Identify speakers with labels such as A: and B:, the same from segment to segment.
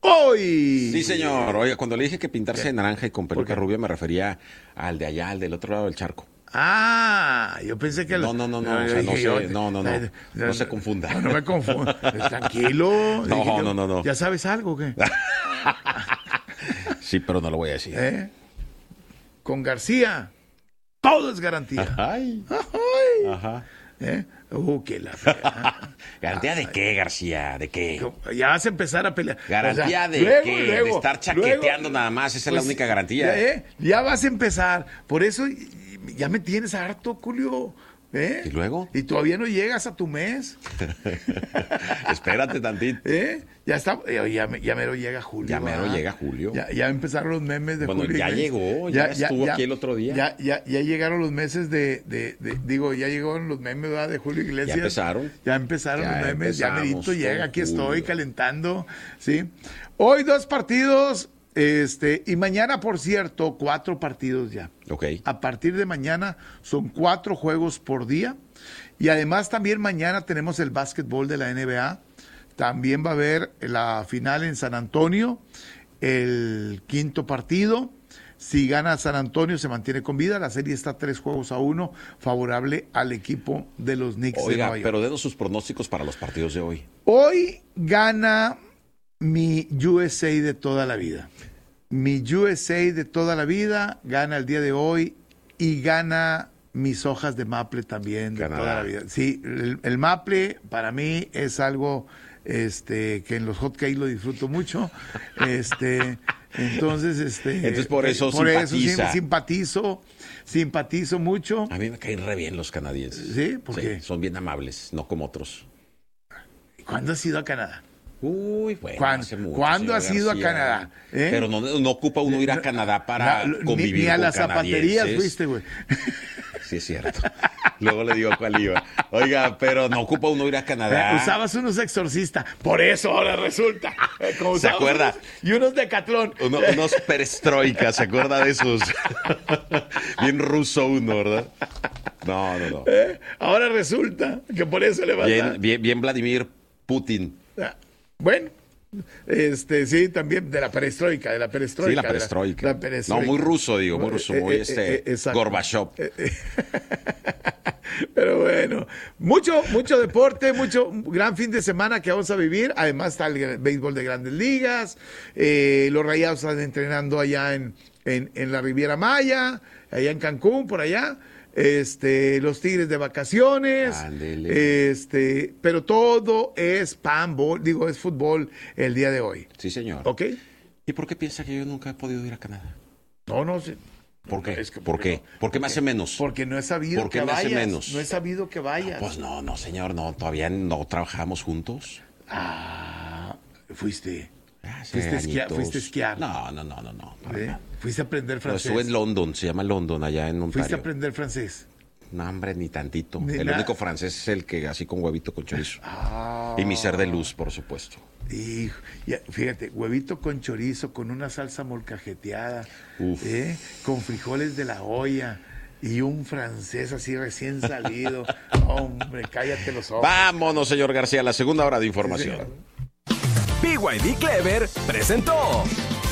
A: hoy.
B: Sí, señor. Oiga, cuando le dije que pintarse de naranja y con peluca rubia me refería al de allá, al del otro lado del charco.
A: Ah, yo pensé que...
B: No, o sea, no se confunda.
A: No me confunda. Tranquilo.
B: No.
A: ¿Ya sabes algo o qué?
B: Sí, pero no lo voy a decir.
A: Con García, todo es garantía.
B: Ay. Ajá.
A: Que la fea.
B: ¿Garantía de qué, García? ¿De qué?
A: Ya vas a empezar a pelear.
B: ¿Garantía de qué? De estar chaqueteando nada más. Esa es la única garantía.
A: Ya vas a empezar. Por eso ya me tienes harto, Julio.
B: ¿Y luego?
A: Y todavía no llegas a tu mes.
B: Espérate tantito.
A: Ya está, ya mero llega Julio.
B: Ya mero llega Julio.
A: Ya empezaron los memes de Julio.
B: Bueno, ya llegó, ya estuvo aquí el otro día.
A: Ya llegaron los meses ya llegaron los memes, ¿verdad? De Julio Iglesias.
B: Ya
A: empezaron los memes, ya merito llega, aquí estoy calentando, ¿sí? Hoy 2 partidos, y mañana, por cierto, 4 partidos ya.
B: Ok.
A: A partir de mañana son 4 juegos por día. Y además también mañana tenemos el básquetbol de la NBA. También va a haber la final en San Antonio, el 5º partido. Si gana San Antonio, se mantiene con vida. La serie está 3-1, favorable al equipo de los Knicks de Nueva York.
B: Pero denos sus pronósticos para los partidos de hoy.
A: Hoy gana mi USA de toda la vida. Mi USA de toda la vida gana el día de hoy y gana mis hojas de maple también de
B: Canadá.
A: Toda la vida. Sí, el maple para mí es algo que en los hot cakes lo disfruto mucho. Entonces
B: por eso
A: simpatizo mucho.
B: A mí me caen re bien los canadienses.
A: ¿Sí? ¿Por qué?
B: Son bien amables, no como otros.
A: ¿Cuándo has ido a Canadá?
B: Uy, bueno,
A: ¿Cuándo has ido a Canadá?
B: Pero no ocupa uno ir a Canadá para convivir
A: ni a
B: con
A: las zapaterías fuiste, güey.
B: Sí, es cierto. Luego le digo cuál iba. Oiga, pero no ocupa uno ir a Canadá.
A: Usabas unos Exorcista, por eso ahora resulta.
B: ¿Se acuerda?
A: Y unos Decathlon.
B: Unos perestroika, ¿se acuerda de esos? Bien ruso uno, ¿verdad? No.
A: Ahora resulta que por eso le va a dar.
B: Bien Vladimir Putin.
A: Bueno, sí, también de la perestroika.
B: Sí, la perestroika. No, muy ruso, muy Gorbachev.
A: Pero bueno, mucho deporte, gran fin de semana que vamos a vivir. Además está el béisbol de Grandes Ligas. Los Rayados están entrenando allá en la Riviera Maya, allá en Cancún, por allá. Los Tigres de vacaciones.
B: Ándele.
A: Pero todo es es fútbol el día de hoy.
B: Sí, señor.
A: ¿Ok?
B: ¿Y por qué piensa que yo nunca he podido ir a Canadá?
A: No sé.
B: ¿Por qué? ¿Por qué? ¿Por qué me hace menos?
A: Porque no he sabido que vayas. No he sabido que vayas.
B: Pues no, señor, no. Todavía no trabajamos juntos.
A: Fuiste. ¿Fuiste a esquiar?
B: No.
A: ¿Fuiste a aprender francés?
B: Estuve en London, se llama London, allá en Ontario.
A: ¿Fuiste a aprender francés?
B: No, hombre, ni tantito. El único francés es el que así con huevito con chorizo. Y mi ser de luz, por supuesto.
A: Y fíjate, huevito con chorizo, con una salsa molcajeteada, con frijoles de la olla y un francés así recién salido. Hombre, cállate los ojos.
B: Vámonos, señor García, a la segunda hora de información.
C: BYD Clever presentó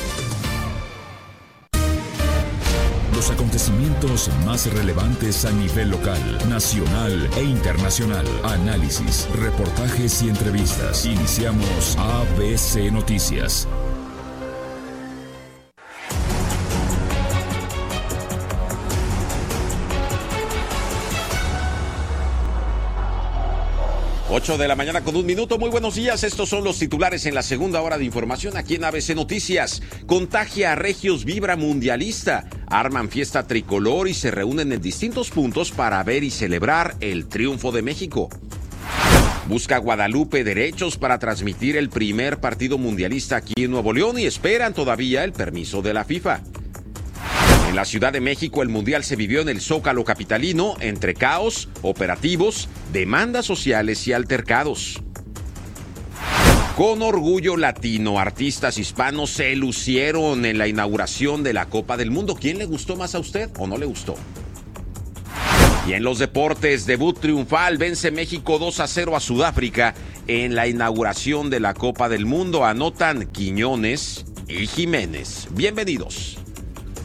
C: los acontecimientos más relevantes a nivel local, nacional e internacional. Análisis, reportajes y entrevistas. Iniciamos ABC Noticias.
B: Ocho de la mañana con 1 minuto. Muy buenos días. Estos son los titulares en la segunda hora de información aquí en ABC Noticias. Contagia a Regios Vibra Mundialista. Arman fiesta tricolor y se reúnen en distintos puntos para ver y celebrar el triunfo de México. Busca Guadalupe derechos para transmitir el primer partido mundialista aquí en Nuevo León y esperan todavía el permiso de la FIFA. En la Ciudad de México, el Mundial se vivió en el Zócalo capitalino, entre caos, operativos, demandas sociales y altercados. Con orgullo latino, artistas hispanos se lucieron en la inauguración de la Copa del Mundo. ¿Quién le gustó más a usted o no le gustó? Y en los deportes, debut triunfal, vence México 2-0 a Sudáfrica en la inauguración de la Copa del Mundo. Anotan Quiñones y Jiménez. Bienvenidos.